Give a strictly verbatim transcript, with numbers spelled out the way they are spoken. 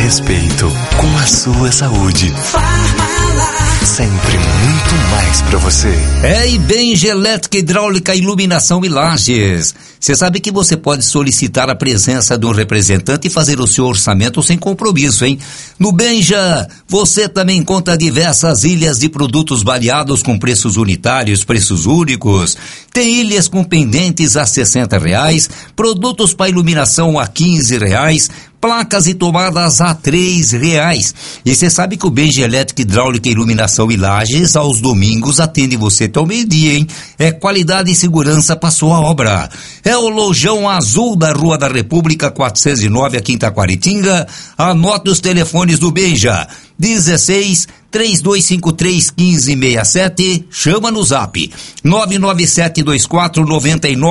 respeito com a sua saúde. Sempre muito mais pra você. É Ibenja Elétrica, Hidráulica, Iluminação e Lajes. Você sabe que você pode solicitar a presença de um representante e fazer o seu orçamento sem compromisso, hein? No Benja, você também encontra diversas ilhas de produtos baleados com preços unitários, preços únicos. Tem ilhas com pendentes a sessenta reais, produtos para iluminação a quinze reais, placas e tomadas a três reais. E você sabe que o Benja Elétrica, Hidráulica, Iluminação e Lajes, aos domingos, atende você até o meio-dia, hein? É qualidade e segurança para sua obra. É o Lojão Azul da Rua da República, quatrocentos e nove, aqui em Taquaritinga. Anote os telefones do Benja. dezesseis, três dois cinco três, quinze sessenta e sete. Chama no zap. nove nove sete dois quatro, nove nove